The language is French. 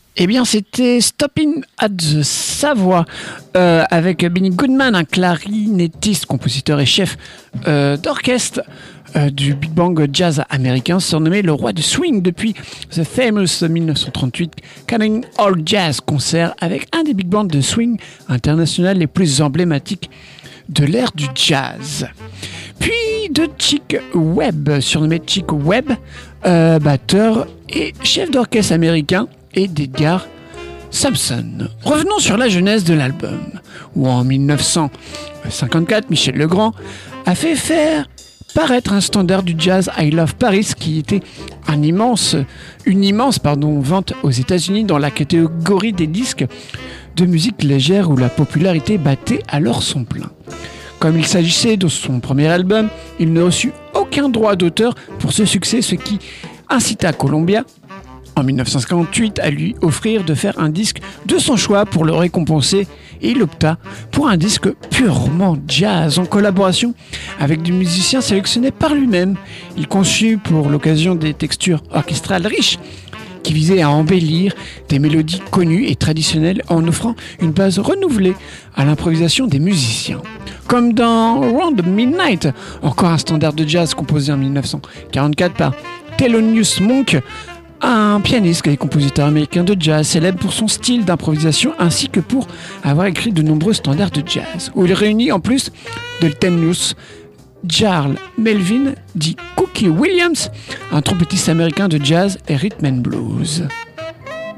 Eh bien, c'était Stopping at the Savoy avec Benny Goodman, un clarinettiste, compositeur et chef d'orchestre du Big Bang Jazz américain, surnommé le roi du swing depuis The Famous 1938 Canadian All Jazz Concert, avec un des big bands de swing international les plus emblématiques de l'ère du jazz. Puis de Chick Webb, surnommé Chick Webb, batteur et chef d'orchestre américain, et d'Edgar Sampson. Revenons sur la genèse de l'album, où en 1954, Michel Legrand a fait faire paraître un standard du jazz, I Love Paris, qui était une immense vente aux États-Unis dans la catégorie des disques de musique légère où la popularité battait alors son plein. Comme il s'agissait de son premier album, il ne reçut aucun droit d'auteur pour ce succès, ce qui incita Columbia en 1958 à lui offrir de faire un disque de son choix pour le récompenser, et il opta pour un disque purement jazz en collaboration avec des musiciens sélectionnés par lui-même. Il conçut pour l'occasion des textures orchestrales riches qui visaient à embellir des mélodies connues et traditionnelles en offrant une base renouvelée à l'improvisation des musiciens. Comme dans Round Midnight, encore un standard de jazz composé en 1944 par Thelonious Monk, un pianiste et compositeur américain de jazz, célèbre pour son style d'improvisation ainsi que pour avoir écrit de nombreux standards de jazz, où il réunit en plus de Thelonious Charles Melvin, dit Cookie Williams, un trompettiste américain de jazz et rhythm and blues.